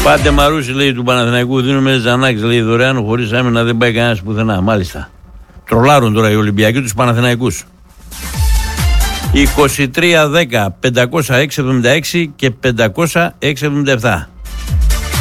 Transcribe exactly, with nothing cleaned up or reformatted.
Πάτε Μαρούση, λέει, του Παναθηναϊκού, δίνουμε Ζανάκης, λέει, δωρεάν, χωρίς άμυνα δεν πάει κανένας πουθενά. Μάλιστα. Τρολάρουν τώρα οι Ολυμπιακοί τους Παναθηναϊκούς. είκοσι τρία δέκα, πεντακόσια έξι εβδομήντα έξι και πεντακόσια έξι εβδομήντα επτά.